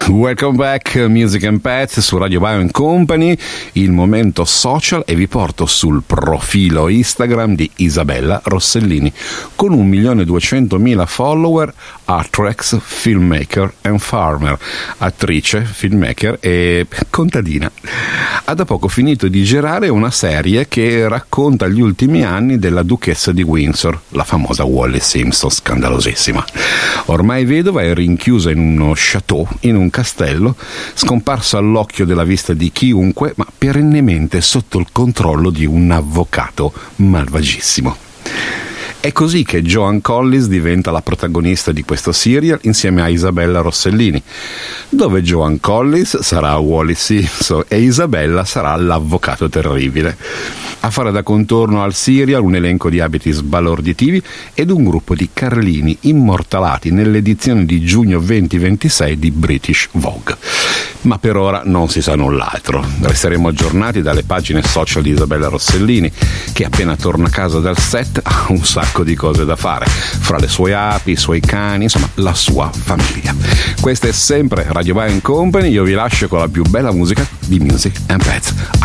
Welcome back, Music and Pets su Radio Bio & Company, il momento social, e vi porto sul profilo Instagram di Isabella Rossellini con 1.200.000 follower, actress, filmmaker and farmer, attrice, filmmaker e contadina. Ha da poco finito di girare una serie che racconta gli ultimi anni della duchessa di Windsor, la famosa Wallis Simpson, scandalosissima. Ormai vedova è rinchiusa in uno chateau, in un castello, scomparsa all'occhio della vista di chiunque, ma perennemente sotto il controllo di un avvocato malvagissimo. È così che Joan Collins diventa la protagonista di questo serial insieme a Isabella Rossellini, dove Joan Collins sarà Wallis Simpson e Isabella sarà l'avvocato terribile. A fare da contorno al serial un elenco di abiti sbalorditivi ed un gruppo di carlini immortalati nell'edizione di giugno 2026 di British Vogue. Ma per ora non si sa null'altro. Resteremo aggiornati dalle pagine social di Isabella Rossellini, che appena torna a casa dal set ha un sacco di cose da fare, fra le sue api, i suoi cani, insomma la sua famiglia. Questa è sempre Radio Bio & Company, io vi lascio con la più bella musica di Music and Pets.